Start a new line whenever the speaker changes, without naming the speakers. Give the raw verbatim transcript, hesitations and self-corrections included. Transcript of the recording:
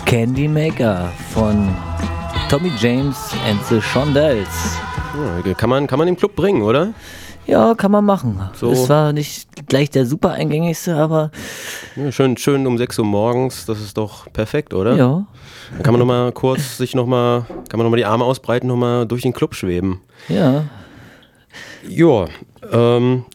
Candy Maker von Tommy James and the Shondells.
Ja, kann man, kann man im Club bringen, oder?
Ja, kann man machen.
So.
Es war nicht gleich der super eingängigste, aber...
Ja, schön, schön um sechs Uhr morgens, das ist doch perfekt, oder?
Ja.
Dann kann man nochmal kurz sich nochmal, kann man nochmal die Arme ausbreiten, nochmal durch den Club schweben.
Ja.
Ja, ähm,